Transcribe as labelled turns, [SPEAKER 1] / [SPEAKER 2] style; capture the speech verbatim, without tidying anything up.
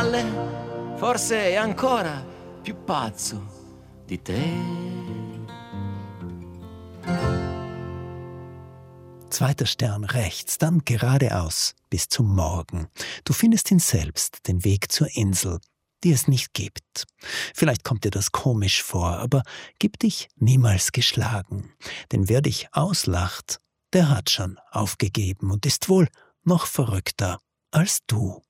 [SPEAKER 1] spalle, forse è ancora più pazzo di te.
[SPEAKER 2] Zweiter Stern rechts, dann geradeaus bis zum Morgen. Du findest ihn selbst, den Weg zur Insel, die es nicht gibt. Vielleicht kommt dir das komisch vor, aber gib dich niemals geschlagen. Denn wer dich auslacht, der hat schon aufgegeben und ist wohl noch verrückter als du.